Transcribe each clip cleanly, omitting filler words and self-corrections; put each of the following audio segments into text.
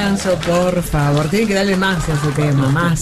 temazo, por favor. Tiene que darle más a ese tema, más,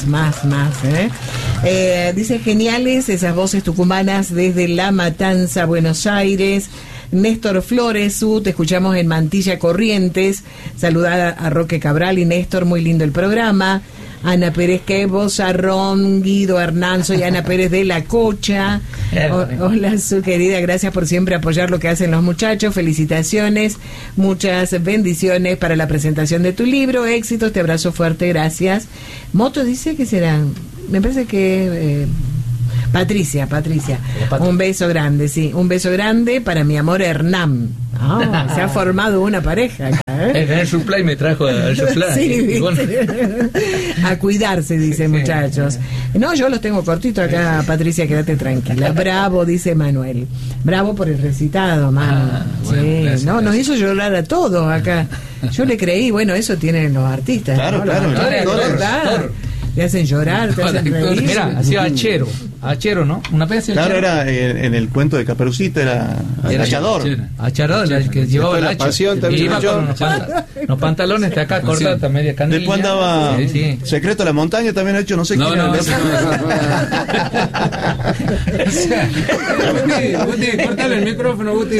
dice, geniales esas voces tucumanas desde La Matanza, Buenos Aires. Néstor Flores, te escuchamos en Mantilla, Corrientes. Saludar a Roque Cabral y Néstor, muy lindo el programa. Ana Pérez Quebo, Sarrón, Guido Hernán, soy Ana Pérez de La Cocha. Hola, su querida, gracias por siempre apoyar lo que hacen los muchachos, felicitaciones, muchas bendiciones para la presentación de tu libro, éxitos, te abrazo fuerte, gracias. Moto dice que será, me parece que... Patricia, un beso grande, sí, un beso grande para mi amor Hernán. Se ha formado una pareja acá, El supply me trajo al supply. Sí, bueno. A cuidarse, dice, muchachos. No, yo los tengo cortitos acá, Patricia, quédate tranquila. Bravo, dice Manuel. Bravo por el recitado, Manu. Sí, gracias, no, nos hizo llorar a todos acá. Yo le creí, bueno, eso tienen los artistas. Claro, ¿no? claro. Te hacen llorar, te hacen reír. Mira, hacía Achero, ¿no? Una vez hacía Claro, Achero. era en el cuento de Caperucita, era Achador. Achador, el que llevaba el hacha. Pasión también. Iba con los pantalones de acá cortados, media canilla. Después andaba Sí. Secreto de la Montaña, también ha hecho, no sé quién era. Guti, cortale el micrófono, Guti.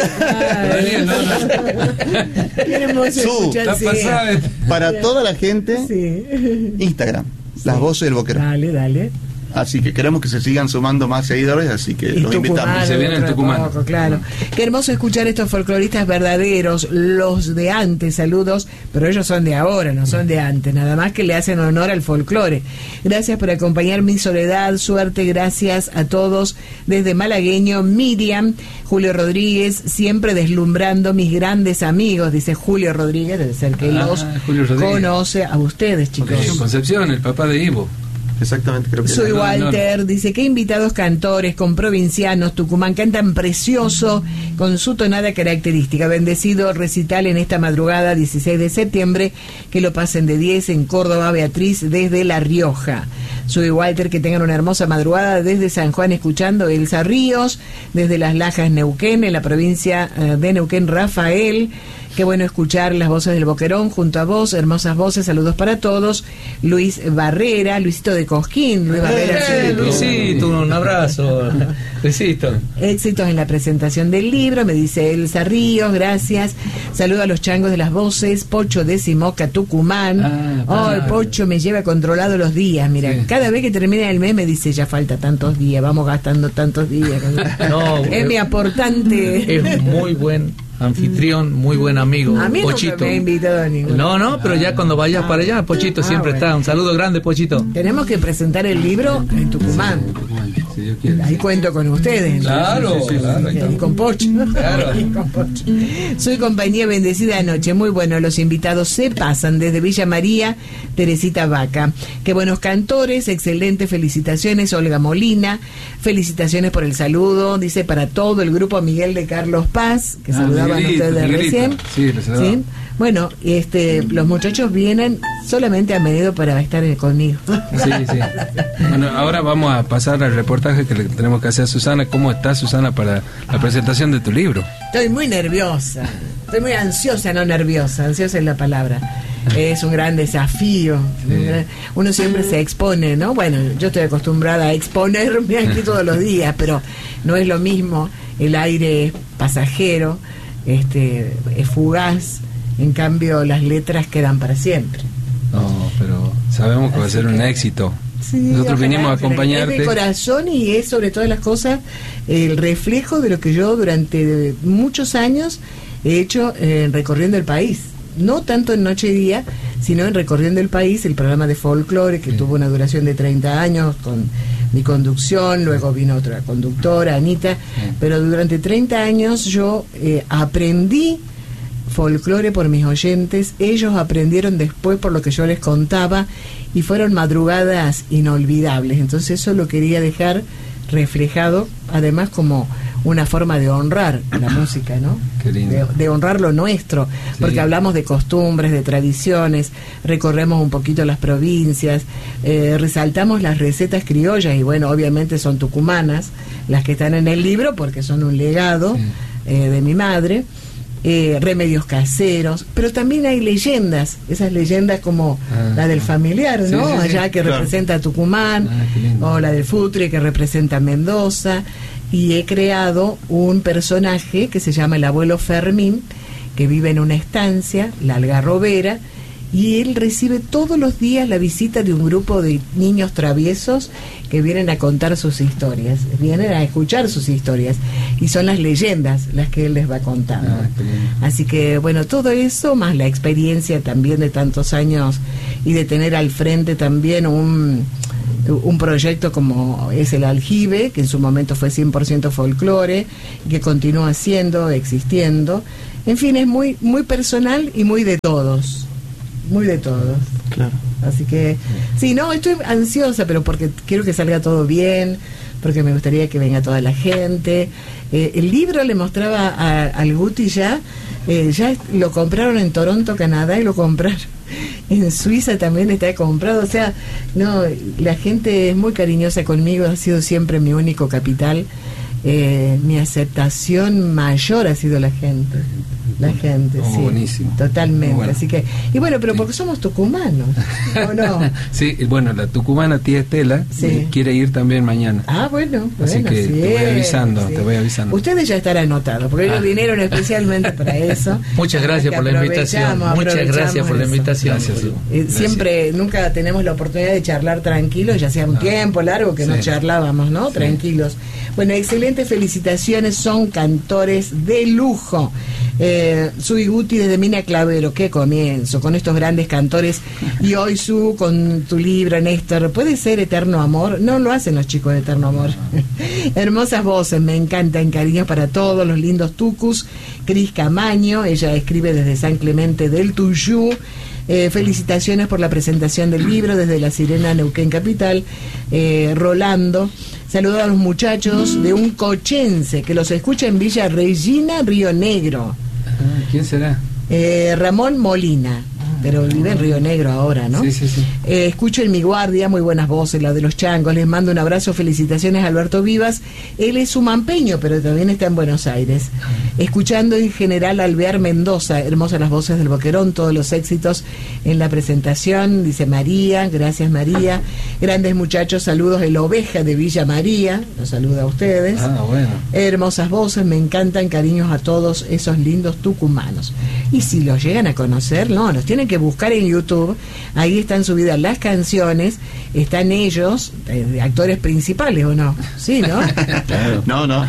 Para toda la gente, Instagram, las voces del Boquerón. Dale. Así que queremos que se sigan sumando más seguidores, así que los invitamos. Se viene en Tucumán. Claro. Qué hermoso escuchar estos folcloristas verdaderos, los de antes, saludos, pero ellos son de ahora, no son de antes, nada más que le hacen honor al folclore. Gracias por acompañar mi soledad, suerte, gracias a todos desde malagueño, Miriam, Julio Rodríguez, siempre deslumbrando mis grandes amigos, dice Julio Rodríguez, debe ser que los conoce a ustedes, chicos. Concepción, el papá de Ivo. Exactamente, creo que soy Walter, dice, qué invitados cantores con provincianos, Tucumán, cantan precioso con su tonada característica. Bendecido recital en esta madrugada 16 de septiembre, que lo pasen de 10 en Córdoba, Beatriz desde La Rioja. Soy Walter, que tengan una hermosa madrugada desde San Juan, escuchando Elsa Ríos, desde Las Lajas, Neuquén, en la provincia de Neuquén, Rafael. Qué bueno escuchar las voces del Boquerón junto a vos, hermosas voces, saludos para todos. Luis Barrera, Luisito de Cosquín, Luis Barrera. Luisito, un abrazo. Luisito. Éxitos en la presentación del libro, me dice Elsa Ríos, gracias. Saludo a los changos de las voces, Pocho de Simoca, Tucumán. El Pocho me lleva controlado los días, mira, cada vez que termina el mes me dice, ya falta tantos días, vamos gastando tantos días. Es mi aportante. Es muy buen anfitrión, muy buen amigo. A mí Pochito. nunca me ha invitado a ninguno. No, pero ya cuando vayas para allá, Pochito siempre está. Un saludo grande, Pochito. Tenemos que presentar el libro en Tucumán. Ahí cuento con ustedes. Claro, claro. Y con Pocho. Claro. Soy compañía bendecida anoche. Muy bueno, los invitados se pasan desde Villa María, Teresita Vaca. Qué buenos cantores, excelentes felicitaciones, Olga Molina. Felicitaciones por el saludo, dice para todo el grupo Miguel de Carlos Paz, que saludaban ustedes recién. Sí, ¿sí? Bueno, los muchachos vienen, solamente han venido para estar conmigo. Sí. Bueno, ahora vamos a pasar al reportaje que le tenemos que hacer a Susana. ¿Cómo está, Susana, para la presentación de tu libro? Estoy muy nerviosa, estoy muy ansiosa, no nerviosa, ansiosa es la palabra. Es un gran desafío. Uno siempre se expone, ¿no? Bueno, yo estoy acostumbrada a exponerme aquí todos los días, pero no es lo mismo. El aire es pasajero, es fugaz. En cambio, las letras quedan para siempre. No, pero sabemos que va a ser un éxito. Sí, nosotros vinimos a acompañarte. Es de corazón y es, sobre todas las cosas, el reflejo de lo que yo durante muchos años he hecho recorriendo el país. No tanto en Noche y Día, sino en Recorriendo el País, el programa de folclore que tuvo una duración de 30 años con mi conducción, luego vino otra conductora, Anita, pero durante 30 años yo aprendí folclore por mis oyentes, ellos aprendieron después por lo que yo les contaba y fueron madrugadas inolvidables. Entonces eso lo quería dejar reflejado, además como una forma de honrar la música, ¿no? Qué lindo. De honrar lo nuestro, porque hablamos de costumbres, de tradiciones, recorremos un poquito las provincias, resaltamos las recetas criollas y bueno, obviamente son tucumanas las que están en el libro porque son un legado de mi madre. remedios caseros, pero también hay leyendas, esas leyendas como la del familiar, ¿no? Sí, allá que representa a Tucumán, o la del Futre que representa a Mendoza, y he creado un personaje que se llama el abuelo Fermín, que vive en una estancia, la Algarrobera, y él recibe todos los días la visita de un grupo de niños traviesos que vienen a contar sus historias, vienen a escuchar sus historias, y son las leyendas las que él les va contando. Así que bueno, todo eso más la experiencia también de tantos años y de tener al frente también un proyecto como es el Aljibe, que en su momento fue 100% folclore, que continúa siendo, existiendo. En fin, es muy, muy personal y muy de todos. Muy de todos. Claro. Así que, sí, no, estoy ansiosa, pero porque quiero que salga todo bien, porque me gustaría que venga toda la gente. El libro le mostraba al Guti ya lo compraron en Toronto, Canadá, y lo compraron en Suiza también, está comprado. O sea, no, la gente es muy cariñosa conmigo, ha sido siempre mi único capital. Mi aceptación mayor ha sido la gente. La gente, sí. Buenísimo. Totalmente. Bueno. Así que, y bueno, pero porque somos tucumanos, ¿o no? Sí, bueno, la tucumana tía Estela quiere ir también mañana. Ah, bueno. Así que sí, te voy avisando. Ustedes ya estarán anotados, porque ellos vinieron especialmente para eso. Muchas gracias por la invitación. Muchas gracias por la invitación. Siempre, nunca tenemos la oportunidad de charlar tranquilos, ya sea un tiempo largo que no charlábamos, ¿no? Tranquilos. Bueno, excelentes felicitaciones, son cantores de lujo. Su y Guti desde Mina Clavero, qué comienzo con estos grandes cantores. Y hoy Su con tu libro, Néstor, ¿puede ser Eterno Amor? No lo hacen los chicos de Eterno Amor. Hermosas voces, me encantan, cariños para todos los lindos tucus. Cris Camaño, ella escribe desde San Clemente del Tuyú. Felicitaciones por la presentación del libro desde La Sirena, Neuquén Capital. Rolando, saludos a los muchachos de un cochense que los escucha en Villa Regina, Río Negro. ¿Quién será? Ramón Molina, pero vive en Río Negro ahora, ¿no? Sí. Escucho en Mi Guardia, muy buenas voces, la de los changos. Les mando un abrazo, felicitaciones a Alberto Vivas. Él es sumampeño, pero también está en Buenos Aires. Escuchando en general a Alvear Mendoza, hermosas las voces del Boquerón, todos los éxitos en la presentación, dice María, gracias María. Grandes muchachos, saludos, el Oveja de Villa María, los saluda a ustedes. Bueno. Hermosas voces, me encantan, cariños a todos esos lindos tucumanos. Y si los llegan a conocer, no, los tienen que buscar en YouTube, ahí están subidas las canciones, están ellos, actores principales, ¿o no? Sí, ¿no? No.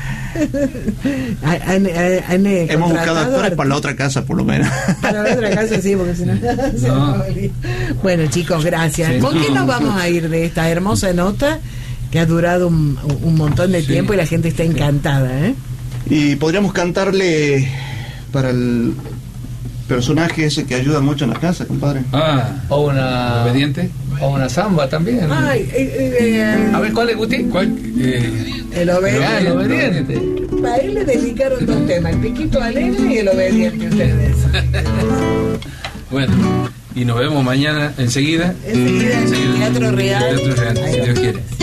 Hemos buscado actores para la otra casa, por lo menos. Para la otra casa, sí, porque si no. Bueno, chicos, gracias. ¿Con qué nos vamos a ir de esta hermosa nota que ha durado un montón de tiempo y la gente está encantada, ¿eh? Y podríamos cantarle para el personaje ese que ayuda mucho en la casa, compadre. O una obediente. O una samba también. A ver, ¿cuál es, Guti? ¿Cuál? El obediente. El obediente. A él le dedicaron dos temas, el piquito alegre y el obediente, ustedes. Bueno, y nos vemos mañana enseguida. Enseguida en el Teatro Real. Si Dios quiere.